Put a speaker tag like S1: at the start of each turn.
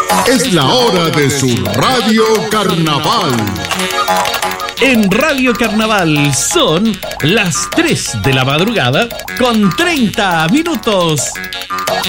S1: Es la hora de su Radio Carnaval.
S2: En Radio Carnaval son las 3 de la madrugada con 30 minutos.